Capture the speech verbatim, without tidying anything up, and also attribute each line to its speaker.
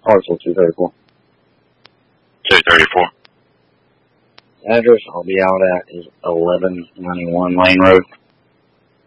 Speaker 1: Hartsville two thirty-four.
Speaker 2: two thirty-four.
Speaker 1: Address I'll be out at is eleven ninety-one Lane Road.